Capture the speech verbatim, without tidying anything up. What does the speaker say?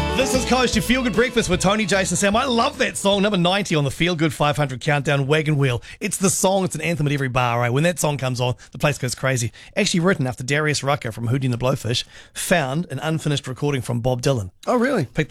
This is Coast, your Feel Good Breakfast with Tony, Jason, Sam. I love that song, number ninety on the Feel Good five hundred Countdown Wagon Wheel. It's the song, it's an anthem at every bar, right? When that song comes on, the place goes crazy. Actually written after Darius Rucker from Hootie and the Blowfish found an unfinished recording from Bob Dylan. Oh, really? Picked